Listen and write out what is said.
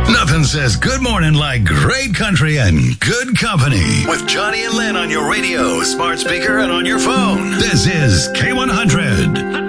Nothing says good morning like great country and good company. With Johnny and Lynn on your radio, smart speaker, and on your phone. This is K100.